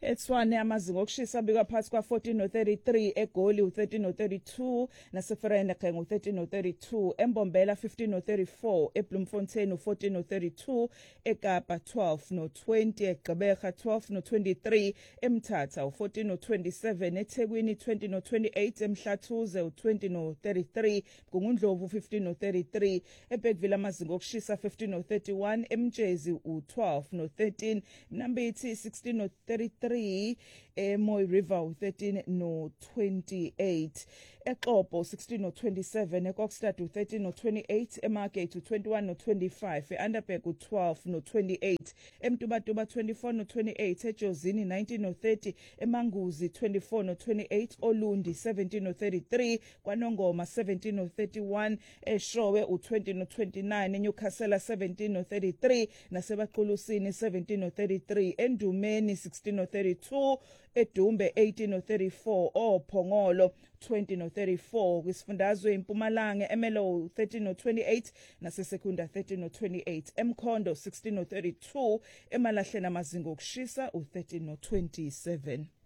eTshwane amazinga okushisa abika phakathi kwa14 no33, eGoli u13 no32, naseVereeniging u13 no32, eMbombela 15 no34, eBloemfontein u14 no32, eKapa 12 no20, eGqeberha 12 no23, eMthatha u14 no27, eThekwini 20 no28, eMhlathuze u20 no33, Mgungundlovu 15 no33, eBergville amazinga okushisa 15 no31, eMtshezi u12 no13, Mnambithi 16 no33, eMoy River u13 no28, eXhopo 16 no27, eKokstad u13 no28, eMargate u21 no25, eAnderberg u12 no28, eMtubatuba 24 no28, eJozini 19 no30, eManguzi 24 no28, Olundi 17 no33, KwaNongoma 17 no31, eShowe u20 no29, eNewcastle 17 no33, naseBaqulusini 17 no33, eNdumeni 16 no32, eDumbe 18 no34, oPhongolo 20 no34, kwisifundazwe iMpumalanga eMelo 13 no28, naseSekunda 13 no28, eMkhondo 16 no32, eMalahleni amazinga okushisa u13 no27.